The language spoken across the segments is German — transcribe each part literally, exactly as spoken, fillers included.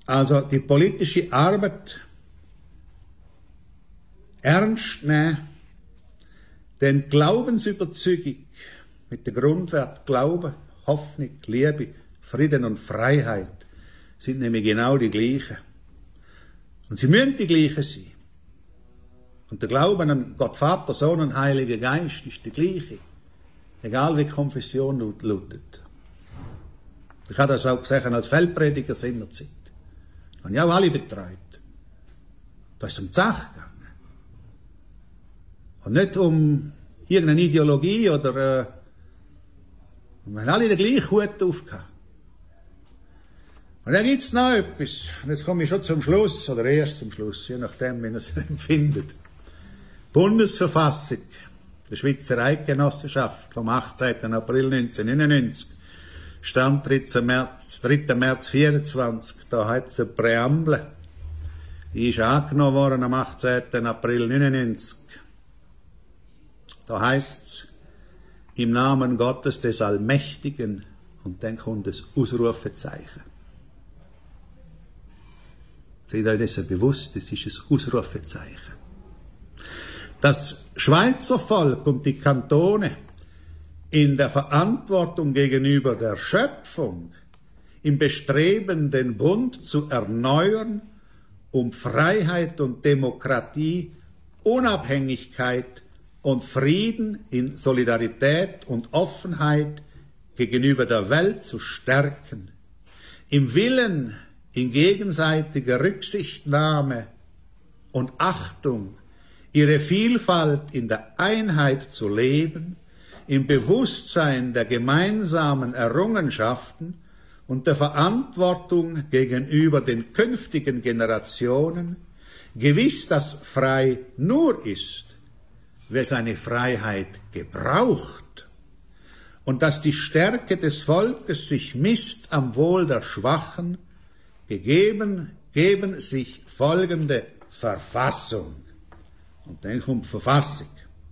also die politische Arbeit ernst nehmen, denn Glaubensüberzeugung mit dem Grundwert Glaube, Hoffnung, Liebe, Frieden und Freiheit sind nämlich genau die gleichen. Und sie müssen die gleichen sein. Und der Glaube an Gott Vater, Sohn und Heiliger Geist ist der gleiche, egal wie die Konfession lautet. Ich habe das auch gesagt als Feldprediger seinerzeit. Das habe ich auch alle betreut. Da ist es um die Sache gegangen. Und nicht um irgendeine Ideologie oder, äh, wir haben alle den gleichen Hut aufgehabt. Und dann gibt's noch etwas. Und jetzt komme ich schon zum Schluss, oder erst zum Schluss, je nachdem, wie ihr es empfindet. Bundesverfassung der Schweizer Eidgenossenschaft vom achtzehnten April neunzehnhundertneunundneunzig, Stand dritten März vierundzwanzig, da hat es eine Präambel. Die ist angenommen worden am achtzehnten April neunundneunzig. Da heißt's, im Namen Gottes des Allmächtigen, und dann kommt das Ausrufezeichen. Seid euch dessen bewusst, das ist ein Ausrufezeichen. Das Schweizer Volk und die Kantone in der Verantwortung gegenüber der Schöpfung, im Bestreben, den Bund zu erneuern, um Freiheit und Demokratie, Unabhängigkeit und Frieden in Solidarität und Offenheit gegenüber der Welt zu stärken, im Willen in gegenseitiger Rücksichtnahme und Achtung ihre Vielfalt in der Einheit zu leben, im Bewusstsein der gemeinsamen Errungenschaften und der Verantwortung gegenüber den künftigen Generationen, gewiss, dass frei nur ist, wer seine Freiheit gebraucht, und dass die Stärke des Volkes sich misst am Wohl der Schwachen, gegeben, geben sich folgende Verfassung. Und dann kommt Verfassung.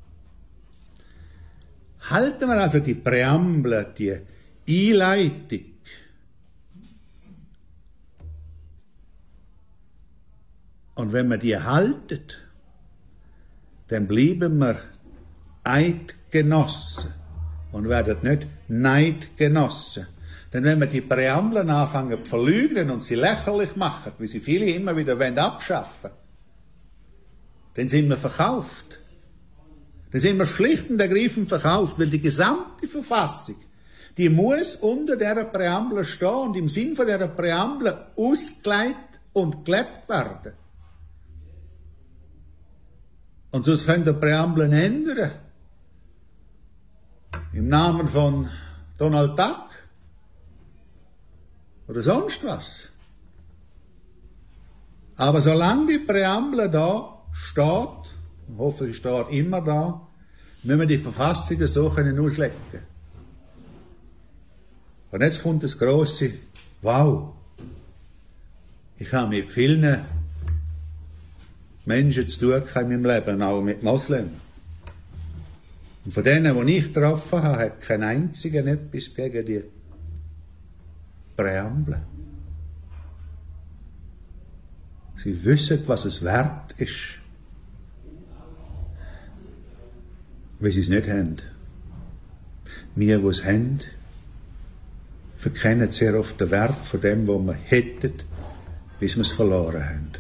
Halten wir also die Präambel, die Einleitung, und wenn wir die halten, dann bleiben wir Eidgenossen und werden nicht Neidgenossen. Denn wenn wir die Präambeln anfangen zu verleugnen und sie lächerlich machen, wie sie viele immer wieder abschaffen wollen, dann sind wir verkauft. Dann sind wir schlicht und ergreifend verkauft, weil die gesamte Verfassung, die muss unter dieser Präambel stehen und im Sinn von dieser Präambel ausgelegt und gelebt werden. Und sonst könnt ihr Präambeln ändern. Im Namen von Donald Duck. Oder sonst was. Aber solange die Präambel da steht, ich hoffe, sie steht immer da, müssen wir die Verfassung so können auslegen. Und jetzt kommt das grosse Wow. Ich habe mit vielen Menschen zu tun in meinem Leben, auch mit Moslems. Und von denen, die ich getroffen habe, hat kein einziger etwas gegen die Präambel. Sie wissen, was es wert ist, weil sie es nicht haben. Wir, die es haben, verkennen sehr oft den Wert von dem, was wir hätten, bis wir es verloren haben.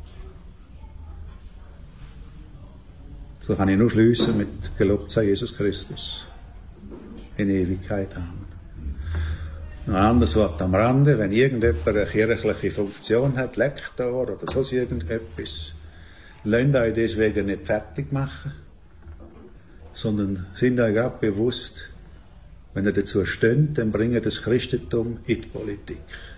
So kann ich nur schliessen mit Gelobt sei Jesus Christus in Ewigkeit. Amen. Noch ein anderes Wort am Rande, wenn irgendjemand eine kirchliche Funktion hat, Lektor oder sonst irgendetwas, lasst euch deswegen nicht fertig machen, sondern sind euch gerade bewusst, wenn ihr dazu steht, dann bringt das Christentum in die Politik.